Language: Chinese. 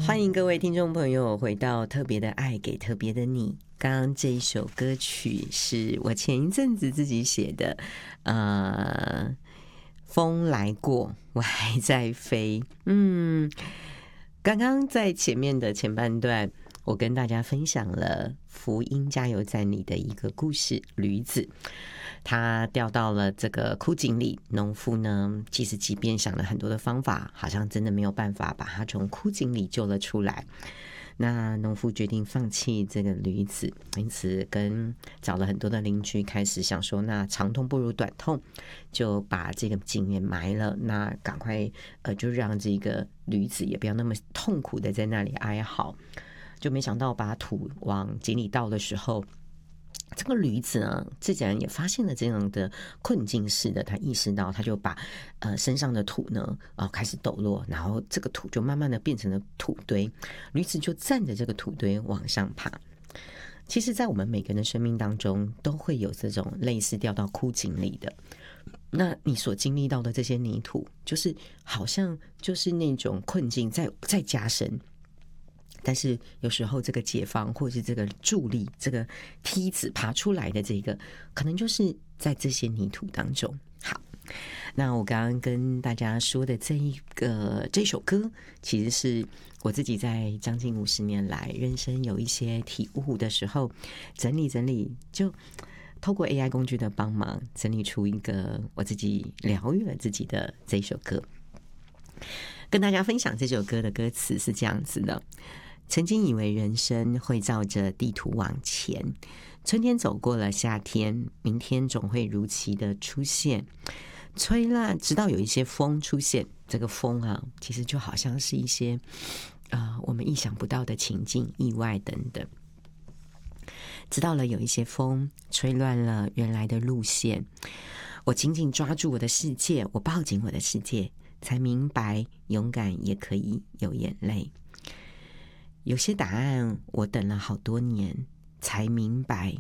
欢迎各位听众朋友回到特别的爱给特别的你。刚刚这一首歌曲是我前一阵子自己写的，风来过，我还在飞。刚刚在前面的前半段，我跟大家分享了福音加油站里的一个故事，驴子他掉到了这个枯井里，农夫呢其实即便想了很多的方法，好像真的没有办法把他从枯井里救了出来。那农夫决定放弃这个驴子，因此找了很多的邻居，开始想说，那长痛不如短痛，就把这个井也埋了，那赶快就让这个驴子也不要那么痛苦的在那里哀嚎。就没想到把土往井里倒的时候，这个驴子呢，自然也发现了这样的困境似的，他意识到，他就把身上的土呢开始抖落，然后这个土就慢慢的变成了土堆，驴子就站着这个土堆往上爬。其实在我们每个人的生命当中都会有这种类似掉到枯井里的，那你所经历到的这些泥土，就是好像就是那种困境在加深，但是有时候这个解放或是这个助力，这个梯子爬出来的这个，可能就是在这些泥土当中。好，那我刚刚跟大家说的这首歌，其实是我自己在将近50年来人生有一些体悟的时候，整理，就透过 AI 工具的帮忙，整理出一个我自己疗愈了自己的这一首歌。跟大家分享这首歌的歌词是这样子的：曾经以为人生会照着地图往前，春天走过了夏天，明天总会如期的出现，吹啦，直到有一些风出现。这个风啊，其实就好像是一些我们意想不到的情境、意外等等。直到了有一些风吹乱了原来的路线，我紧紧抓住我的世界，我抱紧我的世界，才明白勇敢也可以有眼泪。有些答案我等了好多年才明白，